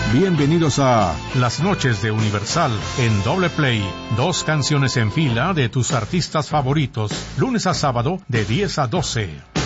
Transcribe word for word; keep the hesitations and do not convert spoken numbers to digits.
Bienvenidos a Las Noches de Universal en Doble Play. Dos canciones en fila de tus artistas favoritos, lunes a sábado de diez a doce.